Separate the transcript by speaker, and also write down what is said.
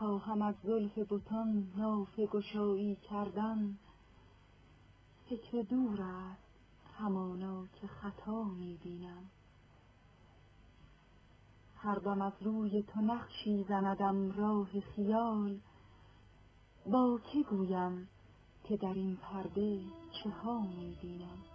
Speaker 1: خواهم از زلف بتان نافه گشایی کردن، فکر دور است همانا که خطا می بینم. هر دم از روی تو نقشی زندم راه خیال، با که گویم که در این پرده چه ها می بینم.